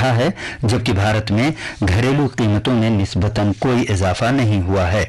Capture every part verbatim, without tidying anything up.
بڑھا ہے، جبکہ بھارت میں گھریلو قیمتوں میں نسبتاً کوئی اضافہ نہیں ہوا ہے۔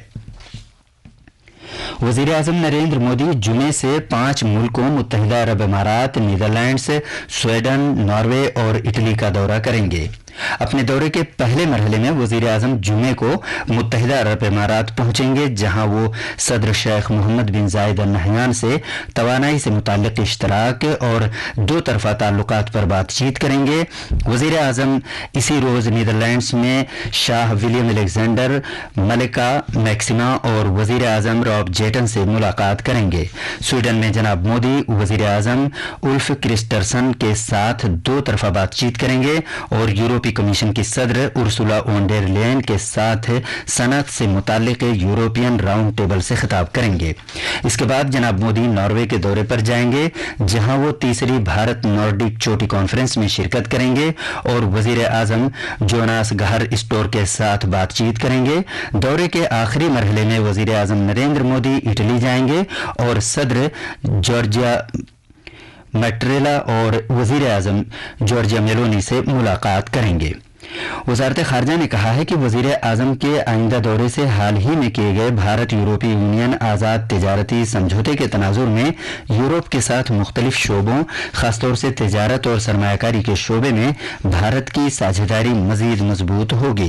وزیر اعظم نریندر مودی جمعے سے پانچ ملکوں متحدہ عرب امارات، نیدرلینڈز، سویڈن، ناروے اور اٹلی کا دورہ کریں گے۔ اپنے دورے کے پہلے مرحلے میں وزیر اعظم جمعے کو متحدہ عرب امارات پہنچیں گے، جہاں وہ صدر شیخ محمد بن زائد ال نہیان سے توانائی سے متعلق اشتراک اور دو طرفہ تعلقات پر بات چیت کریں گے۔ وزیر اعظم اسی روز نیدرلینڈز میں شاہ ولیم الیگزینڈر، ملکہ میکسیما اور وزیر اعظم راب جیٹن سے ملاقات کریں گے۔ سویڈن میں جناب مودی وزیر اعظم اولف کرسٹرسن کے ساتھ دو طرفہ بات چیت کریں گے اور یورپی کمیشن کی صدر ارسولا وان ڈیر لیئن کے ساتھ صنعت سے متعلق یورپین راؤنڈ ٹیبل سے خطاب کریں گے۔ اس کے بعد جناب مودی ناروے کے دورے پر جائیں گے، جہاں وہ تیسری بھارت نارڈک چوٹی کانفرنس میں شرکت کریں گے اور وزیر اعظم جوناس گہر اسٹور کے ساتھ بات چیت کریں گے۔ دورے کے آخری مرحلے میں وزیر اعظم نریندر مودی اٹلی جائیں گے اور صدر جارجیا میٹریلا اور وزیر اعظم جارجیا میلونی سے ملاقات کریں گے۔ وزارت خارجہ نے کہا ہے کہ وزیر اعظم کے آئندہ دورے سے حال ہی میں کیے گئے بھارت یورپی یونین آزاد تجارتی سمجھوتے کے تناظر میں یورپ کے ساتھ مختلف شعبوں، خاص طور سے تجارت اور سرمایہ کاری کے شعبے میں بھارت کی ساجھیداری مزید مضبوط ہوگی۔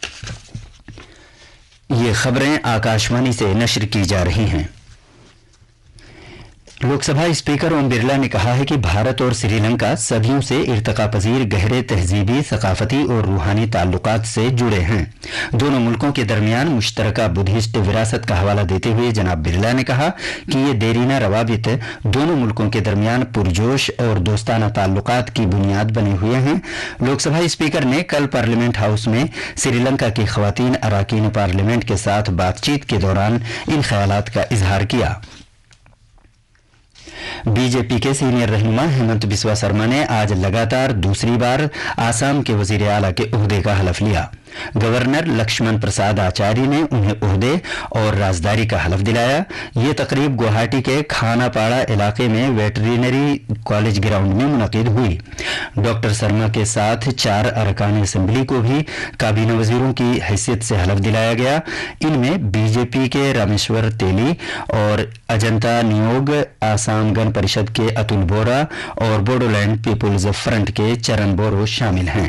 یہ خبریں آکاشوانی سے نشر کی جا رہی ہیں۔ لوک سبھا اسپیکر اوم برلا نے کہا ہے کہ بھارت اور سری لنکا صدیوں سے ارتقا پذیر گہرے تہذیبی، ثقافتی اور روحانی تعلقات سے جڑے ہیں۔ دونوں ملکوں کے درمیان مشترکہ بدھسٹ وراثت کا حوالہ دیتے ہوئے جناب برلا نے کہا کہ یہ دیرینہ روابط دونوں ملکوں کے درمیان پرجوش اور دوستانہ تعلقات کی بنیاد بنے ہوئے ہیں۔ لوک سبھا اسپیکر نے کل پارلیمنٹ ہاؤس میں سری لنکا کی خواتین اراکین پارلیمنٹ کے ساتھ بات چیت کے دوران ان خیالات کا اظہار کیا۔ بی جے پی کے سینئر رہنما ہیمنت بسوا سرما نے آج لگاتار دوسری بار آسام کے وزیر اعلیٰ کے عہدے کا حلف لیا۔ گورنر لکشمن پرساد آچاریہ نے انہیں عہدے اور رازداری کا حلف دلایا۔ یہ تقریب گوہاٹی کے کھانا پاڑا علاقے میں ویٹرینری کالج گراؤنڈ میں منعقد ہوئی۔ ڈاکٹر سرما کے ساتھ چار ارکان اسمبلی کو بھی کابینہ وزیروں کی حیثیت سے حلف دلایا گیا۔ ان میں بی جے پی کے رامیشور تیلی اور اجنتا نیوگ، آسام گن پریشد کے اتل بورا اور بوڈولینڈ پیپلز فرنٹ کے چرن بورو شامل ہیں۔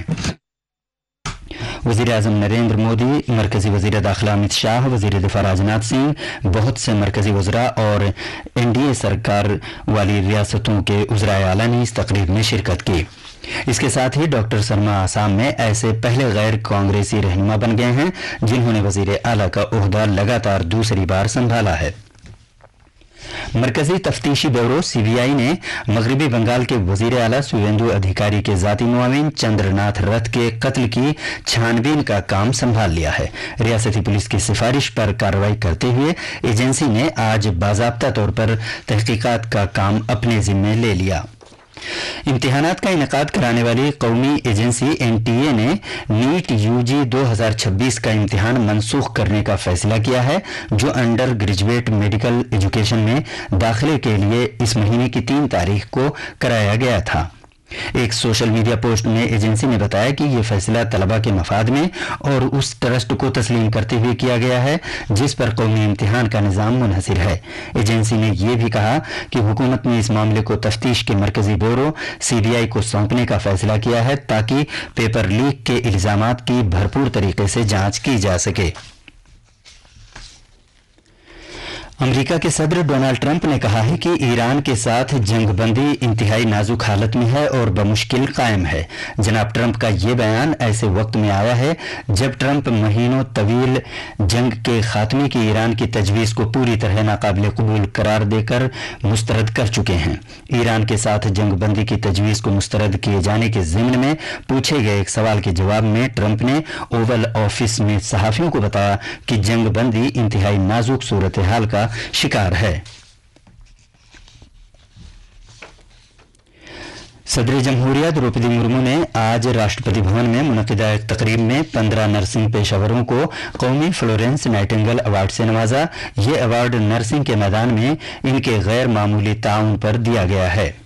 وزیر اعظم نریندر مودی، مرکزی وزیر داخلہ امت شاہ، وزیر دفاع راجناتھ سنگھ، بہت سے مرکزی وزراء اور این ڈی اے سرکار والی ریاستوں کے وزرائے اعلیٰ نے اس تقریب میں شرکت کی۔ اس کے ساتھ ہی ڈاکٹر سرما آسام میں ایسے پہلے غیر کانگریسی رہنما بن گئے ہیں جنہوں نے وزیر اعلیٰ کا عہدہ لگاتار دوسری بار سنبھالا ہے۔ مرکزی تفتیشی بیورو سی بی آئی نے مغربی بنگال کے وزیر اعلیٰ سویندو ادھیکاری کے ذاتی معاون چندر ناتھ رتھ کے قتل کی چھان بین کا کام سنبھال لیا ہے۔ ریاستی پولیس کی سفارش پر کارروائی کرتے ہوئے ایجنسی نے آج باضابطہ طور پر تحقیقات کا کام اپنے ذمے لے لیا۔ امتحانات کا انعقاد کرانے والی قومی ایجنسی این ٹی اے نے نیٹ یو جی دو ہزار چھبیس کا امتحان منسوخ کرنے کا فیصلہ کیا ہے، جو انڈر گریجویٹ میڈیکل ایجوکیشن میں داخلے کے لیے اس مہینے کی تین تاریخ کو کرایا گیا تھا۔ ایک سوشل میڈیا پوسٹ میں ایجنسی نے بتایا کہ یہ فیصلہ طلباء کے مفاد میں اور اس ٹرسٹ کو تسلیم کرتے ہوئے کیا گیا ہے جس پر قومی امتحان کا نظام منحصر ہے۔ ایجنسی نے یہ بھی کہا کہ حکومت نے اس معاملے کو تفتیش کے مرکزی بیورو سی بی آئی کو سونپنے کا فیصلہ کیا ہے تاکہ پیپر لیک کے الزامات کی بھرپور طریقے سے جانچ کی جا سکے۔ امریکہ کے صدر ڈونالڈ ٹرمپ نے کہا ہے کہ ایران کے ساتھ جنگ بندی انتہائی نازک حالت میں ہے اور بمشکل قائم ہے۔ جناب ٹرمپ کا یہ بیان ایسے وقت میں آیا ہے جب ٹرمپ مہینوں طویل جنگ کے خاتمے کی ایران کی تجویز کو پوری طرح ناقابل قبول قرار دے کر مسترد کر چکے ہیں۔ ایران کے ساتھ جنگ بندی کی تجویز کو مسترد کیے جانے کے ضمن میں پوچھے گئے ایک سوال کے جواب میں ٹرمپ نے اوول آفس میں صحافیوں کو بتایا کہ جنگ بندی انتہائی نازک صورتحال کا شکار ہے۔ صدر جمہوریہ دروپدی مرمو نے آج راشٹرپتی بھون میں منعقدہ ایک تقریب میں پندرہ نرسنگ پیشہ وروں کو قومی فلورینس نائٹنگل ایوارڈ سے نوازا۔ یہ ایوارڈ نرسنگ کے میدان میں ان کے غیر معمولی تعاون پر دیا گیا ہے۔